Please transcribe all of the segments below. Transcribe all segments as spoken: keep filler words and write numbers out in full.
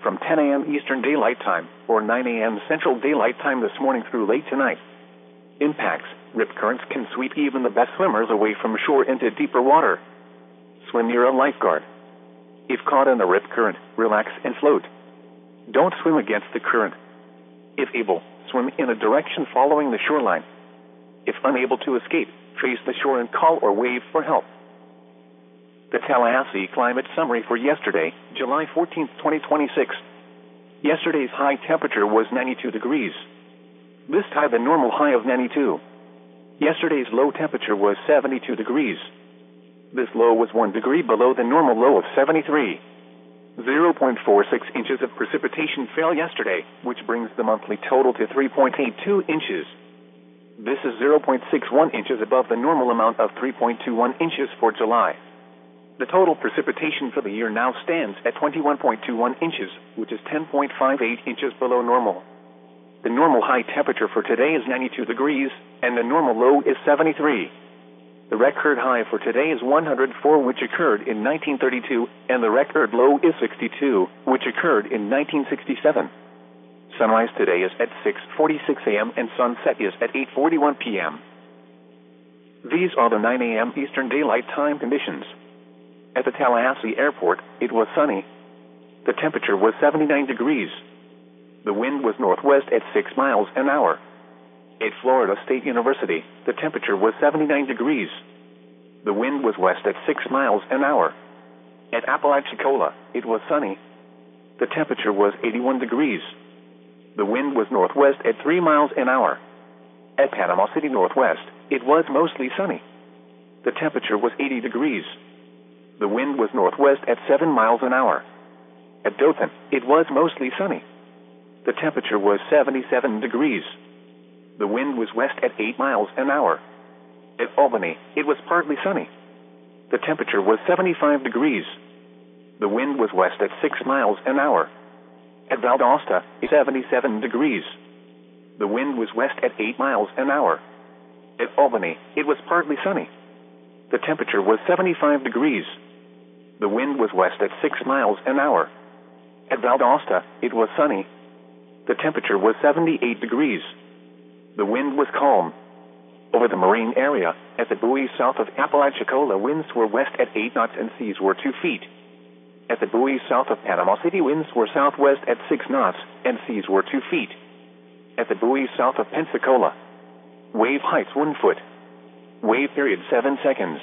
from ten a m Eastern Daylight Time, or nine a m Central Daylight Time this morning through late tonight. Impacts. Rip currents can sweep even the best swimmers away from shore into deeper water. Swim near a lifeguard. If caught in a rip current, relax and float. Don't swim against the current. If able, swim in a direction following the shoreline. If unable to escape, face the shore and call or wave for help. The Tallahassee Climate Summary for yesterday, July fourteenth, twenty twenty-six. Yesterday's high temperature was ninety-two degrees. This tied the normal high of ninety-two. Yesterday's low temperature was seventy-two degrees. This low was one degree below the normal low of seventy-three. zero point four six inches of precipitation fell yesterday, which brings the monthly total to three point eight two inches. This is zero point six one inches above the normal amount of three point two one inches for July. The total precipitation for the year now stands at twenty-one point two one inches, which is ten point five eight inches below normal. The normal high temperature for today is ninety-two degrees, and the normal low is seventy-three. The record high for today is one hundred four, which occurred in nineteen thirty-two, and the record low is sixty-two, which occurred in nineteen sixty-seven. Sunrise today is at six forty-six a m and sunset is at eight forty-one p m These are the nine a m Eastern Daylight Time conditions. At the Tallahassee Airport, it was sunny. The temperature was seventy-nine degrees. The wind was northwest at six miles an hour. At Florida State University, the temperature was seventy-nine degrees. The wind was west at six miles an hour. At Apalachicola, it was sunny. The temperature was eighty-one degrees. The wind was northwest at three miles an hour. At Panama City Northwest, it was mostly sunny. The temperature was eighty degrees. The wind was northwest at seven miles an hour. At Dothan, it was mostly sunny. The temperature was seventy-seven degrees. The wind was west at eight miles an hour. At Albany, it was partly sunny. The temperature was seventy-five degrees. The wind was west at six miles an hour. At Valdosta, it was seventy-seven degrees. The wind was west at eight miles an hour. At Albany, it was partly sunny. The temperature was seventy-five degrees. The wind was west at six miles an hour. At Valdosta, it was sunny. The temperature was seventy-eight degrees. The wind was calm. Over the marine area, at the buoy south of Apalachicola, winds were west at eight knots and seas were two feet. At the buoy south of Panama City, winds were southwest at six knots and seas were two feet. At the buoy south of Pensacola, wave heights one foot. Wave period seven seconds.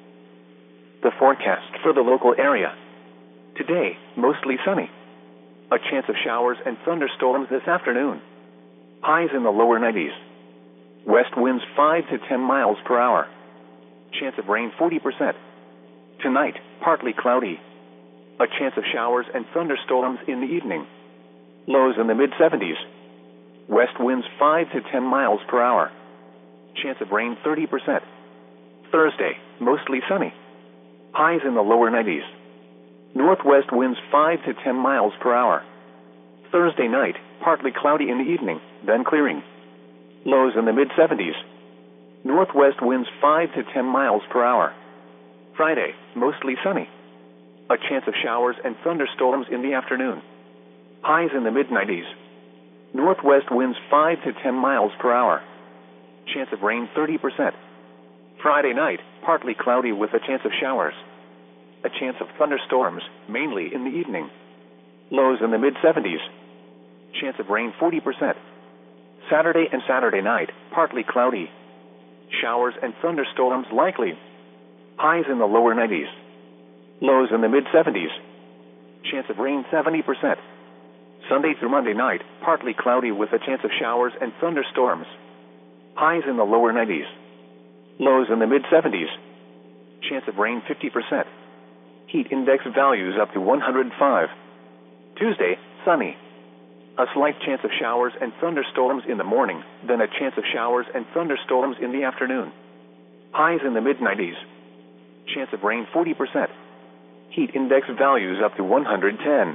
The forecast for the local area. Today, mostly sunny. A chance of showers and thunderstorms this afternoon. Highs in the lower nineties. West winds five to ten miles per hour. Chance of rain forty percent. Tonight, partly cloudy. A chance of showers and thunderstorms in the evening. Lows in the mid seventies. West winds five to ten miles per hour. Chance of rain thirty percent. Thursday, mostly sunny. Highs in the lower nineties. Northwest winds five to ten miles per hour. Thursday night, partly cloudy in the evening, then clearing. Lows in the mid seventies. Northwest winds five to ten miles per hour. Friday, mostly sunny. A chance of showers and thunderstorms in the afternoon. Highs in the mid nineties. Northwest winds five to ten miles per hour. Chance of rain thirty percent. Friday night, partly cloudy with a chance of showers. A chance of thunderstorms, mainly in the evening. Lows in the mid seventies. Chance of rain forty percent. Saturday and Saturday night, partly cloudy. Showers and thunderstorms likely. Highs in the lower nineties. Lows in the mid seventies. Chance of rain seventy percent. Sunday through Monday night, partly cloudy with a chance of showers and thunderstorms. Highs in the lower nineties. Lows in the mid seventies. Chance of rain fifty percent. Heat index values up to one hundred five. Tuesday, sunny. A slight chance of showers and thunderstorms in the morning, then a chance of showers and thunderstorms in the afternoon. Highs in the mid nineties. Chance of rain forty percent. Heat index values up to one hundred ten.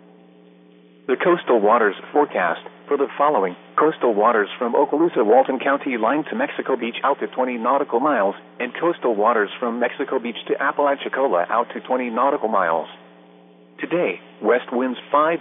The coastal waters forecast for the following: coastal waters from Okaloosa, Walton County line to Mexico Beach out to twenty nautical miles, and coastal waters from Mexico Beach to Apalachicola out to twenty nautical miles. Today, west winds five